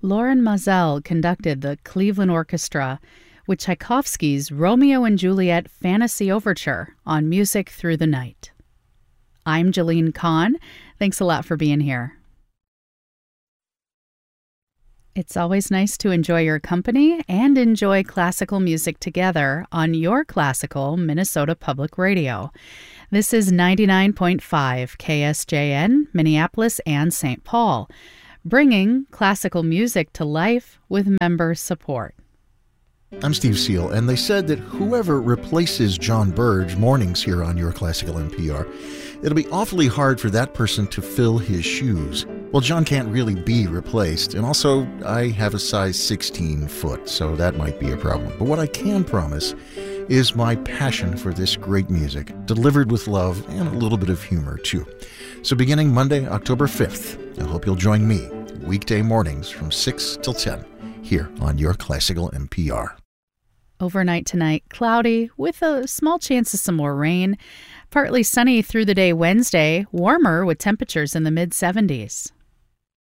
Lauren Mazel conducted the Cleveland Orchestra with Tchaikovsky's Romeo and Juliet Fantasy Overture on Music Through the Night. I'm Jalene Kahn. Thanks a lot for being here. It's always nice to enjoy your company and enjoy classical music together on your classical Minnesota Public Radio. This is 99.5 KSJN, Minneapolis and St. Paul, bringing classical music to life with member support. I'm Steve Seal, and they said that whoever replaces John Burge mornings here on Your Classical NPR, it'll be awfully hard for that person to fill his shoes. Well, John can't really be replaced, and also I have a size 16 foot, so that might be a problem. But what I can promise is my passion for this great music, delivered with love and a little bit of humor, too. So beginning Monday, October 5th, I hope you'll join me weekday mornings from 6 till 10 here on Your Classical NPR. Overnight tonight, cloudy with a small chance of some more rain. Partly sunny through the day Wednesday, warmer with temperatures in the mid-70s.